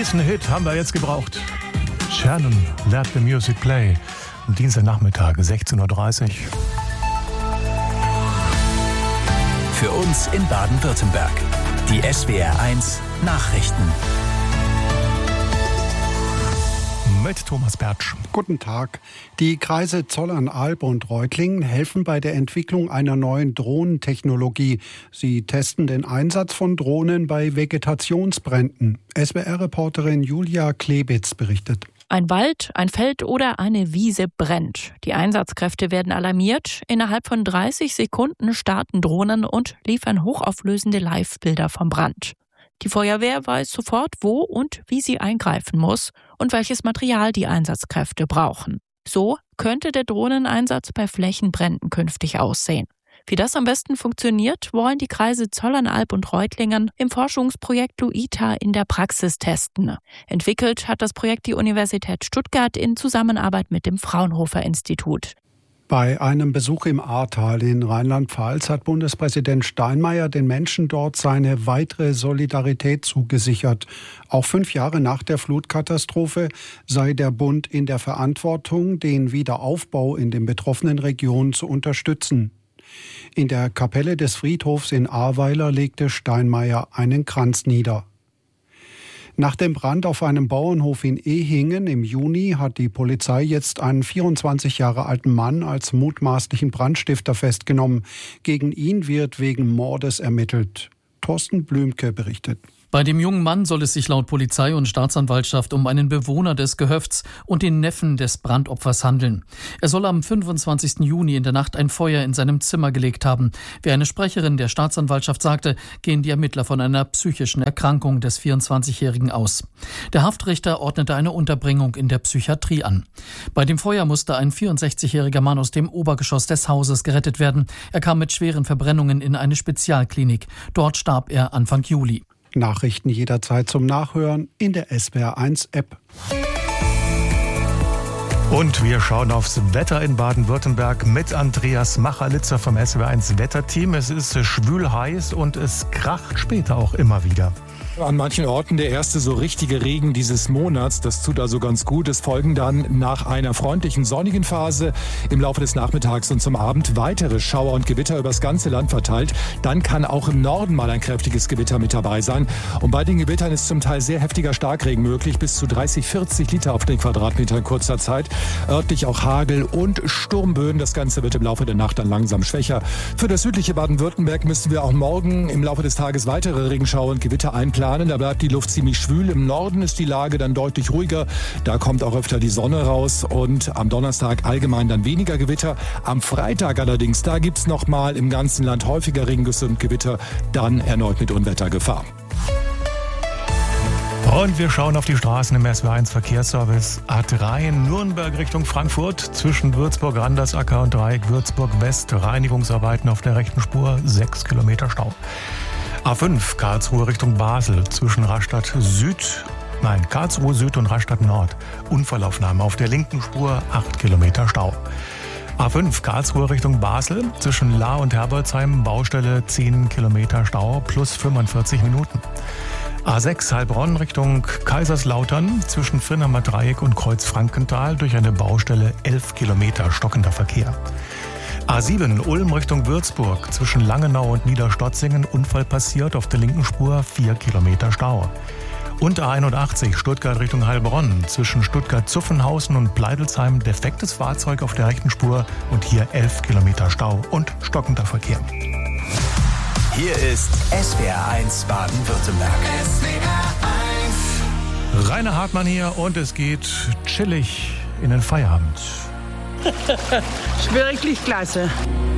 einen Hit haben wir jetzt gebraucht. Shannon, Let the Music Play. Am Dienstagnachmittag, 16:30 Uhr. Für uns in Baden-Württemberg. Die SWR1 Nachrichten. Mit Thomas Bertsch. Guten Tag. Die Kreise Zollernalb und Reutlingen helfen bei der Entwicklung einer neuen Drohnentechnologie. Sie testen den Einsatz von Drohnen bei Vegetationsbränden. SWR-Reporterin Julia Klebitz berichtet. Ein Wald, ein Feld oder eine Wiese brennt. Die Einsatzkräfte werden alarmiert. Innerhalb von 30 Sekunden starten Drohnen und liefern hochauflösende Live-Bilder vom Brand. Die Feuerwehr weiß sofort, wo und wie sie eingreifen muss und welches Material die Einsatzkräfte brauchen. So könnte der Drohneneinsatz bei Flächenbränden künftig aussehen. Wie das am besten funktioniert, wollen die Kreise Zollernalb und Reutlingen im Forschungsprojekt LUITA in der Praxis testen. Entwickelt hat das Projekt die Universität Stuttgart in Zusammenarbeit mit dem Fraunhofer-Institut. Bei einem Besuch im Ahrtal in Rheinland-Pfalz hat Bundespräsident Steinmeier den Menschen dort seine weitere Solidarität zugesichert. Auch 5 Jahre nach der Flutkatastrophe sei der Bund in der Verantwortung, den Wiederaufbau in den betroffenen Regionen zu unterstützen. In der Kapelle des Friedhofs in Ahrweiler legte Steinmeier einen Kranz nieder. Nach dem Brand auf einem Bauernhof in Ehingen im Juni hat die Polizei jetzt einen 24 Jahre alten Mann als mutmaßlichen Brandstifter festgenommen. Gegen ihn wird wegen Mordes ermittelt. Thorsten Blümke berichtet. Bei dem jungen Mann soll es sich laut Polizei und Staatsanwaltschaft um einen Bewohner des Gehöfts und den Neffen des Brandopfers handeln. Er soll am 25. Juni in der Nacht ein Feuer in seinem Zimmer gelegt haben. Wie eine Sprecherin der Staatsanwaltschaft sagte, gehen die Ermittler von einer psychischen Erkrankung des 24-Jährigen aus. Der Haftrichter ordnete eine Unterbringung in der Psychiatrie an. Bei dem Feuer musste ein 64-jähriger Mann aus dem Obergeschoss des Hauses gerettet werden. Er kam mit schweren Verbrennungen in eine Spezialklinik. Dort starb er Anfang Juli. Nachrichten jederzeit zum Nachhören in der SWR1-App. Und wir schauen aufs Wetter in Baden-Württemberg mit Andreas Machalitzer vom SWR1 Wetterteam. Es ist schwül heiß und es kracht später auch immer wieder. An manchen Orten der erste so richtige Regen dieses Monats. Das tut also ganz gut. Es folgen dann nach einer freundlichen sonnigen Phase im Laufe des Nachmittags und zum Abend weitere Schauer und Gewitter übers ganze Land verteilt. Dann kann auch im Norden mal ein kräftiges Gewitter mit dabei sein. Und bei den Gewittern ist zum Teil sehr heftiger Starkregen möglich, bis zu 30, 40 Liter auf den Quadratmeter in kurzer Zeit. Örtlich auch Hagel und Sturmböen. Das Ganze wird im Laufe der Nacht dann langsam schwächer. Für das südliche Baden-Württemberg müssen wir auch morgen im Laufe des Tages weitere Regenschauer und Gewitter einplanen. Da bleibt die Luft ziemlich schwül. Im Norden ist die Lage dann deutlich ruhiger. Da kommt auch öfter die Sonne raus und am Donnerstag allgemein dann weniger Gewitter. Am Freitag allerdings, da gibt's noch mal im ganzen Land häufiger Regengüsse und Gewitter, dann erneut mit Unwettergefahr. Und wir schauen auf die Straßen im SWR1 Verkehrsservice. A3 Nürnberg Richtung Frankfurt zwischen Würzburg-Randersacker und Dreieck Würzburg-West. Reinigungsarbeiten auf der rechten Spur, 6 Kilometer Stau. A5 Karlsruhe Richtung Basel zwischen Karlsruhe Süd und Rastatt Nord. Unfallaufnahme auf der linken Spur, 8 Kilometer Stau. A5 Karlsruhe Richtung Basel zwischen Lahr und Herbolzheim, Baustelle 10 Kilometer Stau plus 45 Minuten. A6 Heilbronn Richtung Kaiserslautern zwischen Frinnheimer Dreieck und Kreuz Frankenthal durch eine Baustelle 11 Kilometer stockender Verkehr. A7 Ulm Richtung Würzburg zwischen Langenau und Niederstotzingen, Unfall passiert auf der linken Spur, 4 Kilometer Stau. Und A81 Stuttgart Richtung Heilbronn zwischen Stuttgart-Zuffenhausen und Pleidelsheim, defektes Fahrzeug auf der rechten Spur und hier 11 Kilometer Stau und stockender Verkehr. Hier ist SWR1 Baden-Württemberg. Rainer Hartmann hier und es geht chillig in den Feierabend. Wirklich klasse.